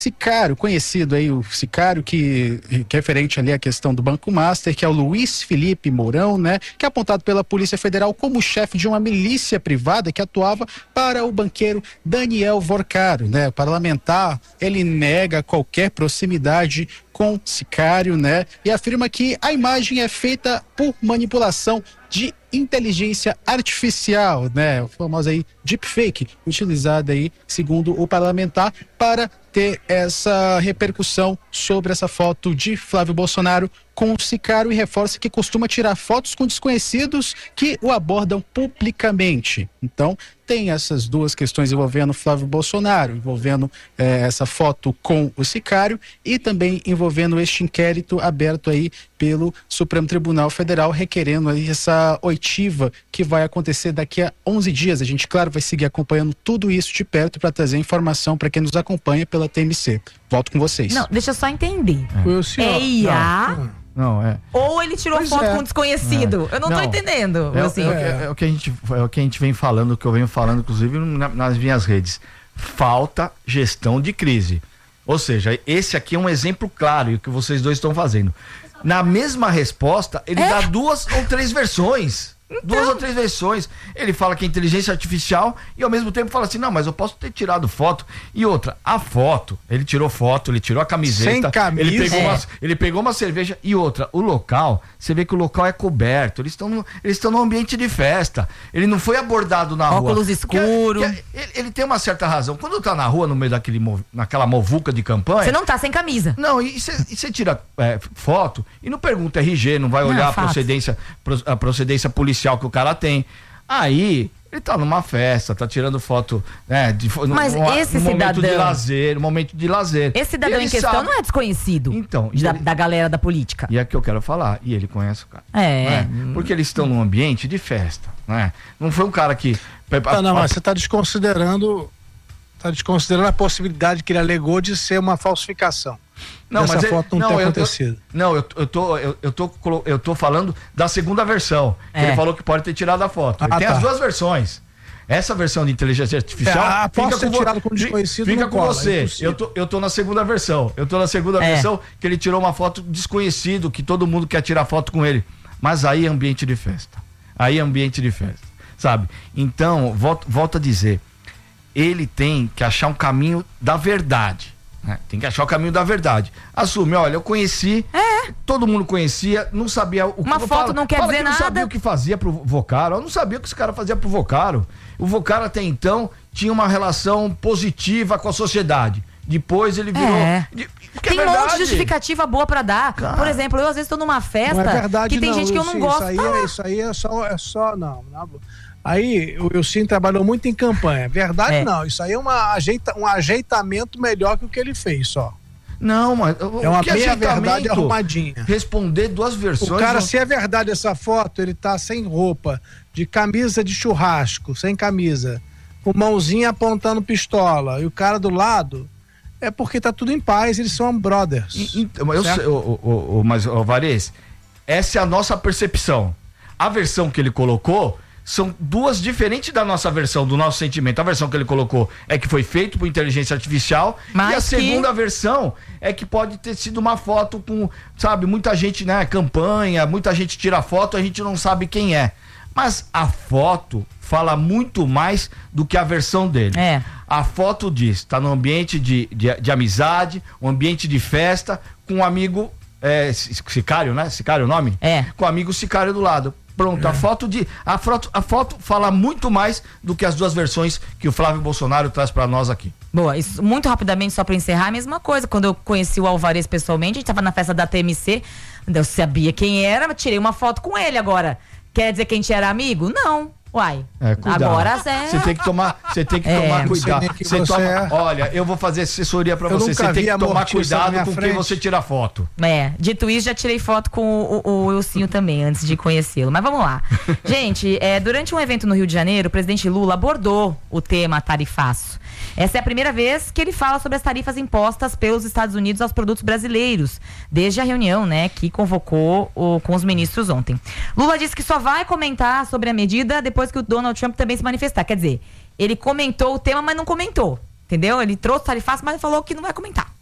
Sicário, conhecido aí, o sicário que referente ali à questão do Banco Master, que é o Luiz Felipe Mourão, né? Que é apontado pela Polícia Federal como chefe de uma milícia privada que atuava para o banqueiro Daniel Vorcaro, né? O parlamentar, ele nega qualquer proximidade com sicário, né? E afirma que a imagem é feita por manipulação de inteligência artificial, né? O famoso aí deepfake, utilizado aí, segundo o parlamentar, para ter essa repercussão sobre essa foto de Flávio Bolsonaro com o sicário, e reforça que costuma tirar fotos com desconhecidos que o abordam publicamente. Então, tem essas duas questões envolvendo Flávio Bolsonaro, envolvendo essa foto com o sicário e também envolvendo este inquérito aberto aí pelo Supremo Tribunal Federal, requerendo aí essa oitiva que vai acontecer daqui a 11 dias. A gente, claro, vai seguir acompanhando tudo isso de perto para trazer informação para quem nos acompanha pela TMC. Volto com vocês. Não, deixa eu só entender. É IA? Não, é. Ou ele tirou foto com um desconhecido? Eu não tô entendendo. É o que a gente vem falando, que eu venho falando, inclusive, nas minhas redes. Falta gestão de crise. Ou seja, esse aqui é um exemplo claro, e o que vocês dois estão fazendo. Na mesma resposta, ele dá duas ou três versões. Duas ou três versões. Ele fala que é inteligência artificial e ao mesmo tempo fala assim, não, mas eu posso ter tirado foto. E outra, a foto, ele tirou foto, ele tirou a camiseta. Sem camisa. Ele pegou uma cerveja. E outra, o local, você vê que o local é coberto. Eles estão num ambiente de festa. Ele não foi abordado na rua. Óculos escuros. Ele tem uma certa razão. Quando tá na rua, no meio naquela movuca de campanha... Você não tá sem camisa. Não, e você tira foto e não pergunta RG, não vai olhar a procedência policial que o cara tem. Aí, ele tá numa festa, tá tirando foto, né? Mas esse cidadão... momento de lazer. Esse cidadão em questão não é desconhecido. Então. Da galera da política. E é que eu quero falar. E ele conhece o cara. Porque eles estão num ambiente de festa, né? Não foi um cara que... Não, mas você tá desconsiderando a possibilidade que ele alegou de ser uma falsificação. Não, essa mas foto não tem acontecido. Eu tô falando da segunda versão. Ele falou que pode ter tirado a foto. Tem as duas versões. Essa versão de inteligência artificial fica com você. Eu tô na segunda versão. Versão que ele tirou uma foto desconhecido, que todo mundo quer tirar foto com ele. Mas aí é ambiente de festa. Sabe? Então, volto a dizer, ele tem que achar um caminho da verdade. Tem que achar o caminho da verdade. Assume, olha, eu conheci, todo mundo conhecia, não sabia o que... Uma foto não quer dizer nada. Não sabia o que fazia pro Vocaro, eu não sabia o que esse cara fazia pro Vocaro. O Vocaro até então tinha uma relação positiva com a sociedade. Depois ele virou... Tem um monte de justificativa boa pra dar. Cara, por exemplo, eu às vezes tô numa festa que tem gente que eu não gosto. Isso aí é só não. Aí o Elcino trabalhou muito em campanha. Verdade não, isso aí é um ajeitamento melhor que o que ele fez só. Não, mas é uma meia-verdade arrumadinha. Responder duas versões. O cara, se é verdade essa foto, ele tá sem roupa, de camisa de churrasco, sem camisa, com mãozinha apontando pistola, e o cara do lado, é porque tá tudo em paz, eles são brothers. Mas, Varese, essa é a nossa percepção. A versão que ele colocou são duas diferentes da nossa versão, do nosso sentimento. A versão que ele colocou é que foi feito por inteligência artificial, e a segunda versão é que pode ter sido uma foto com, sabe, muita gente, né, campanha, muita gente tira foto, a gente não sabe quem é. Mas a foto fala muito mais do que a versão dele. A foto diz, tá no ambiente de amizade, um ambiente de festa, com um amigo, sicário, né? Sicário é o nome? Com o amigo sicário do lado. Pronto, a foto fala muito mais do que as duas versões que o Flávio Bolsonaro traz pra nós aqui. Boa, isso, muito rapidamente, só pra encerrar, a mesma coisa. Quando eu conheci o Alvarez pessoalmente, a gente tava na festa da TMC, eu sabia quem era, tirei uma foto com ele. Agora, quer dizer que a gente era amigo? Não. Uai, agora você tem que tomar cuidado. Olha, eu vou fazer assessoria pra você. Você tem que tomar cuidado com quem você tira foto. Dito isso, já tirei foto com o Elcinho também, antes de conhecê-lo. Mas vamos lá. Gente, durante um evento no Rio de Janeiro, o presidente Lula abordou o tema tarifaço. Essa é a primeira vez que ele fala sobre as tarifas impostas pelos Estados Unidos aos produtos brasileiros, desde a reunião, né, que convocou com os ministros ontem. Lula disse que só vai comentar sobre a medida depois que o Donald Trump também se manifestar. Quer dizer, ele comentou o tema, mas não comentou. Entendeu? Ele trouxe o tarifaço, mas falou que não vai comentar.